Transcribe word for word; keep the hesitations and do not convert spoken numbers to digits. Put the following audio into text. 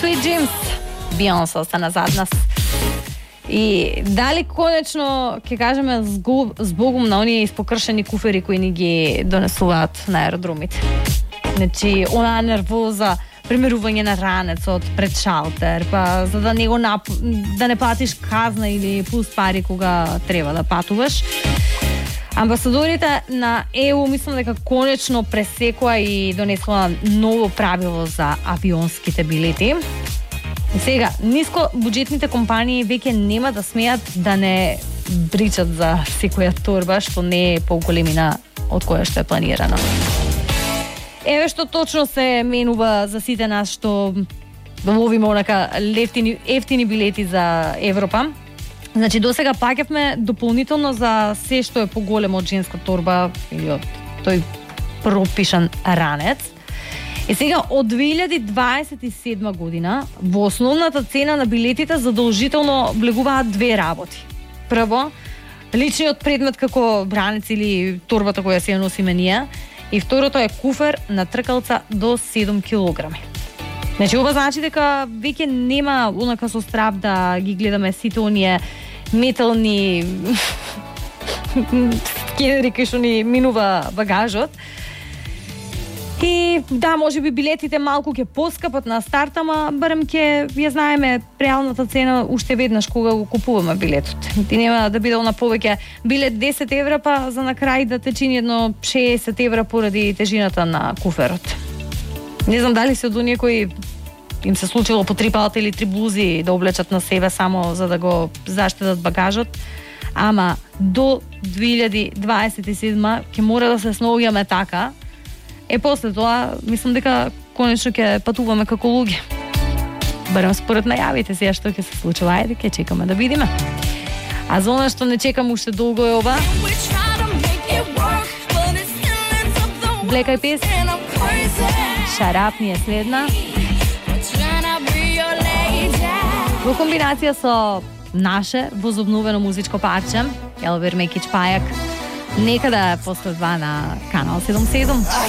Sweet Dreams, Beyoncé остана зад нас. И дали конечно, ќе кажеме, збогум на оние испокршени куфери кои ни ги донесуваат на аеродромите. Значи, она нервоза, премерување на ранецот пред шалтер, па за да не го нап... да не платиш казна или плюс пари кога треба да патуваш. Амбасадорите на Е У мислам дека конечно пресекоа и донесоа ново правило за авионските билети. И сега, ниско буџетните компании веќе нема да смеат да не бричат за секоја торба што не е поголемина од која што е планирана. Еве што точно се менува за сите нас што ловиме онака ефтини, ефтини билети за Европа. Значи, досега паѓавме дополнително за се што е поголемо од женска торба или од тој пропишан ранец. И сега, од две илјади дваесет и седма година, во основната цена на билетите задолжително влегуваат две работи. Прво, личниот предмет како ранец или торбата која се носиме ние, и второто е куфер на тркалца до седум килограми. Значи, ова значи дека веќе нема онака со страв да ги гледаме сите оние метални скенери кои што ни минува багажот. И да, може би билетите малку ќе поскапат на старт, ама барем ќе ја знаеме реалната цена уште веднаш кога го купуваме билетот. Ти нема да биде на повеќе билет десет евра, па за на крај да те чини едно шеесет евра поради тежината на куферот. Не знам дали се од оние кои им се случило по три палта или три блузи да облечат на себе само за да го заштедат багажот, ама до две илјади дваесет и седма ќе мора да се снаоѓаме така. Е, после тоа, мислам дека конечно ќе патуваме како луѓе. Барем според најавите сега што ќе се случува, ајде ќе чекаме да видиме. А за она што не чекам уште долго е ова. Black Eyed Peas, Shut Up ни е следна. Во комбинација со наше возобновено музичко парче, Елвир Мекич Пајак, некада после два на Канал седумдесет и седум.